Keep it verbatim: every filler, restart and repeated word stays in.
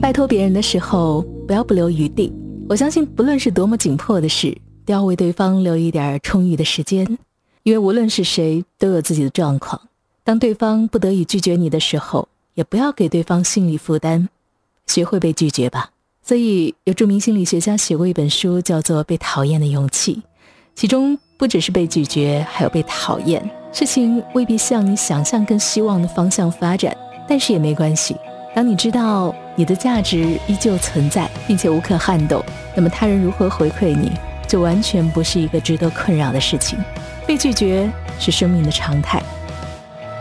拜托别人的时候，不要不留余地。我相信不论是多么紧迫的事，都要为对方留一点充裕的时间，因为无论是谁都有自己的状况。当对方不得已拒绝你的时候，也不要给对方心理负担，学会被拒绝吧。所以有著名心理学家写过一本书，叫做《被讨厌的勇气》，其中不只是被拒绝，还有被讨厌。事情未必向你想象跟希望的方向发展，但是也没关系。当你知道你的价值依旧存在，并且无可撼动，那么他人如何回馈你，就完全不是一个值得困扰的事情。被拒绝是生命的常态，